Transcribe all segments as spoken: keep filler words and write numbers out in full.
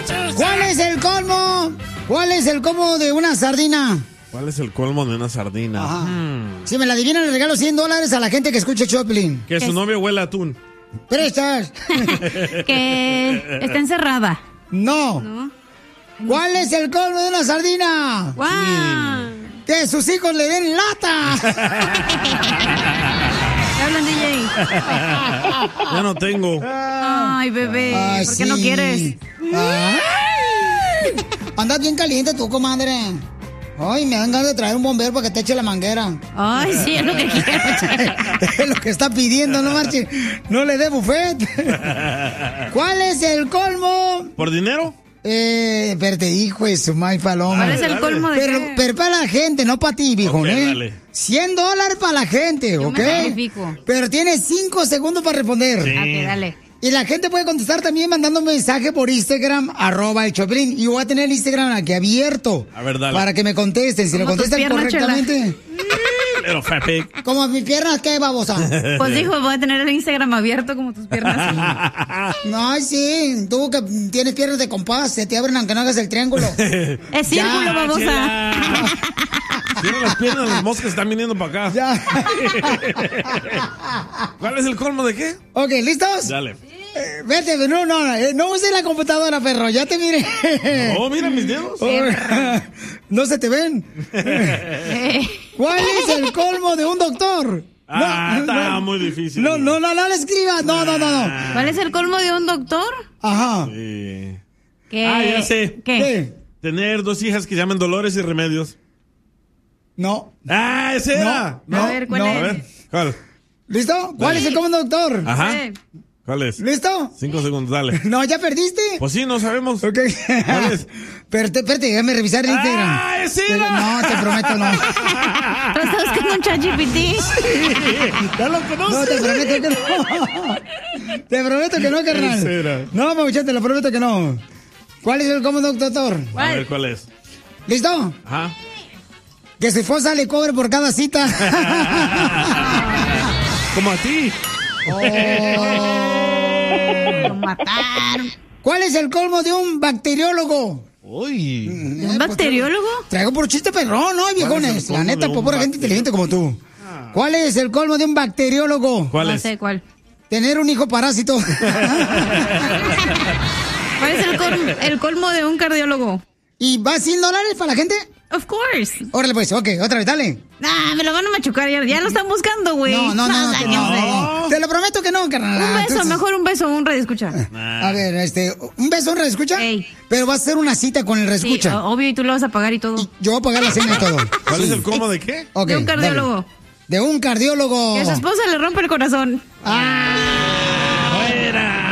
¿Cuál es el colmo? ¿Cuál es el colmo de una sardina? ¿Cuál es el colmo de una sardina? Hmm. Si me la adivinan, le regalo cien dólares a la gente que escuche Choplin. Que su novia huele a atún. ¿Prestas? Que está encerrada. No. ¿No? ¿Cuál es el colmo de una sardina? ¡Guau! Sí. Que sus hijos le den lata. ¿Qué hablan, D J? Ya no tengo. Ay, bebé. Ay, ¿por qué sí. no quieres? Ay. Andas bien caliente tú, comadre. Ay, me dan ganas de traer un bombero para que te eche la manguera. Ay, sí, es lo que quiero. Es lo que está pidiendo, no marche. No le dé buffet. ¿Cuál es el colmo? ¿Por dinero? Eh, pero te dijo eso, May Paloma. ¿Cuál es el colmo de pero, qué? pero para la gente, no para ti, viejo, Okay, ¿eh? dale. cien dólares para la gente, Yo ¿ok? me sacrifico. Pero tienes cinco segundos para responder. Sí. Ok, dale. Y la gente puede contestar también mandando un mensaje por Instagram, arroba el Choplin. Y voy a tener el Instagram aquí abierto. A ver, dale. Para que me contesten. Si lo contestan piernas, correctamente. Pero fat pig. Como mis piernas, ¿qué, babosa? Pues dijo, voy a tener el Instagram abierto como tus piernas. No, sí. Tú que tienes piernas de compás, se te abren aunque no hagas el triángulo. Es círculo, ya, babosa. Cierra las piernas, las moscas están viniendo para acá. Ya. ¿Cuál es el colmo de qué? Ok, ¿listos? Dale. Eh, vete, no, no, no, no uses la computadora, perro, ya te mire. Oh, mira mis dedos. Oh, no se te ven. ¿Cuál es el colmo de un doctor? Ah, no, está no, muy difícil. No, no, no, no le escribas. No, no, no, no. ¿Cuál es el colmo de un doctor? Ajá. Sí. ¿Qué? Ah, ya sé. ¿Qué? ¿Qué? Tener dos hijas que llaman Dolores y Remedios. No. Ah, ese era. No, a ver, ¿cuál no. es? A ver, ¿cuál? ¿Listo? ¿Cuál es el colmo de un doctor? Ajá. Sí. ¿Cuál es? ¿Listo? Cinco segundos, dale. No, ¿ya perdiste? Pues sí, no sabemos. Ok. ¿Cuál es? Espérate, espérate, déjame revisar el Instagram. ¡Ah, ese Te- era! No, te prometo no. ¿Tú estás buscando un ChatGPT? ¿Ya lo conoces? No, te prometo que no. Te prometo que no, carnal. Ese era. No, mamuchón, te lo prometo que no. ¿Cuál es el colmo de un doctor? A ver, ¿cuál es? ¿Listo? Ajá. Que su esposa le cobre por cada cita. Como a ti. Lo mataron. ¿Cuál es el colmo de un bacteriólogo? Uy. ¿Un bacteriólogo? Traigo por chiste perrón, ¿no, ¿Cuál es viejones? el colmo La neta, de por un pura gente inteligente como tú. ¿Cuál es el colmo de un bacteriólogo? ¿Cuál No es? sé cuál. Tener un hijo parásito. ¿Cuál es el, col- el colmo de un cardiólogo? ¿Y va cien dólares para la gente? Of course. Órale, pues, ok, otra vez, dale. Nah, me lo van a machucar. Ya, ya lo están buscando, güey. No, no, no, no, te, no, sáquense. no. Te lo prometo que no, carnal. Un beso, Entonces- mejor un beso, un radio escucha. A ver, este, un beso, un reescucha. Ey. Pero vas a hacer una cita con el Sí, reescucha. o- obvio, y tú lo vas a pagar y todo. Y yo voy a pagar la cena y todo. ¿Cuál Sí. es el colmo de qué? Ok, De un dale. cardiólogo. De un cardiólogo. Que a su esposa le rompe el corazón. ¡Fuera!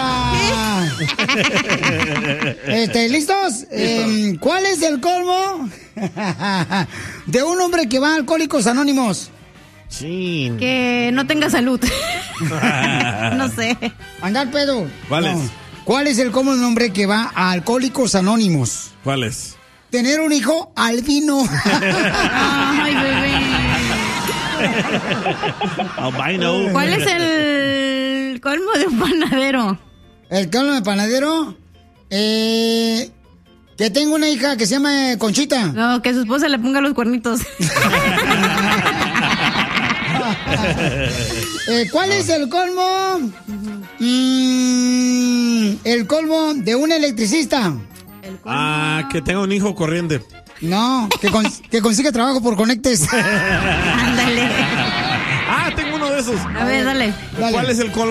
Este, ¿listos? Eh, ¿Cuál es el colmo de un hombre que va a Alcohólicos Anónimos? Chin. Que no tenga salud. No sé. Andar pedo. ¿Cuál es? ¿Cuál es el colmo de un hombre que va a Alcohólicos Anónimos? ¿Cuál es? Tener un hijo albino. Ay, bebé. Albino. ¿Cuál es el colmo de un panadero? El colmo de panadero. Eh, que tengo una hija que se llama Conchita. No, que su esposa le ponga los cuernitos. Eh, ¿Cuál es el colmo? Mm, el colmo de un electricista. Ah, que tenga un hijo corriente. No, que, con- que consiga trabajo por Conectes. Ándale. Ah, tengo uno de esos. A ver, dale. Dale. ¿Cuál es el colmo